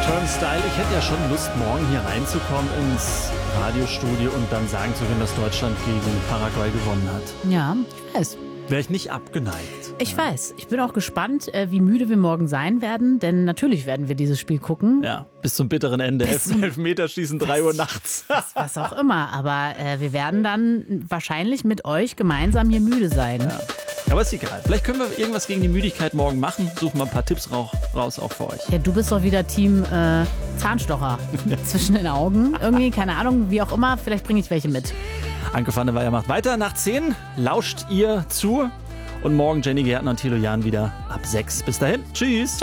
Turnstile. Ich hätte ja schon Lust, morgen hier reinzukommen ins Radiostudio und dann sagen zu können, dass Deutschland gegen Paraguay gewonnen hat. Ja, ich weiß. Wäre ich nicht abgeneigt. Ich weiß. Ich bin auch gespannt, wie müde wir morgen sein werden, denn natürlich werden wir dieses Spiel gucken. Ja, bis zum bitteren Ende. Elfmeterschießen, 3 Uhr nachts. Was auch immer. Aber wir werden dann wahrscheinlich mit euch gemeinsam hier müde sein. Ja. Aber ist egal. Vielleicht können wir irgendwas gegen die Müdigkeit morgen machen. Suchen wir ein paar Tipps raus, auch für euch. Ja, du bist doch wieder Team Zahnstocher zwischen den Augen. Irgendwie, keine Ahnung, wie auch immer. Vielleicht bringe ich welche mit. Anke van der Weyer macht weiter. Nach 10 lauscht ihr zu. Und morgen Jenny Gärtner und Thilo Jahn wieder ab 6. Bis dahin. Tschüss.